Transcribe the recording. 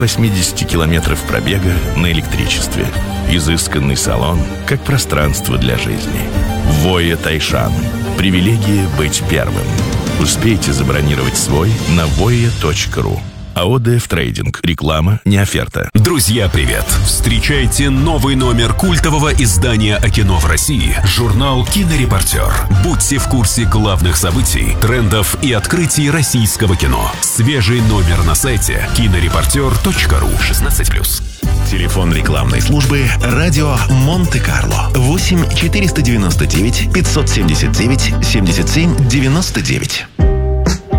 80 километров пробега на электричестве. Изысканный салон, как пространство для жизни. Voya Taishan. Привилегия быть первым. Успейте забронировать свой на voya.ru. АОДФ Трейдинг. Реклама, не оферта. Друзья, привет! Встречайте новый номер культового издания о кино в России. Журнал «Кинорепортер». Будьте в курсе главных событий, трендов и открытий российского кино. Свежий номер на сайте кинорепортер.ру. 16+. Телефон рекламной службы «Радио Монте-Карло». 8 499 579 77 99.